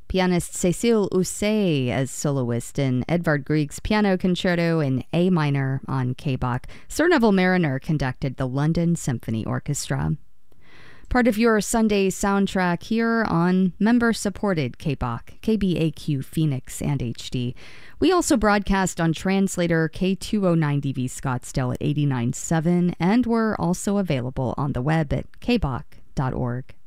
pianist Cécile Housset as soloist in Edvard Grieg's Piano Concerto in A minor on K-Bach. Sir Neville Mariner conducted the London Symphony Orchestra. Part of your Sunday soundtrack here on member-supported K-Bach, KBAQ Phoenix, and HD. We also broadcast on translator K209DV Scottsdale at 89.7, and we're also available on the web at kbach.org.